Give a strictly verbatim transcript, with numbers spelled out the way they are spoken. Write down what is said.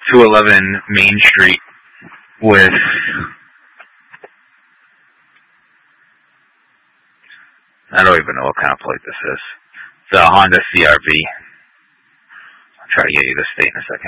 two eleven Main Street with I don't even know what kind of plate this is. It's a Honda C R V. I'll try to get you the state in a second.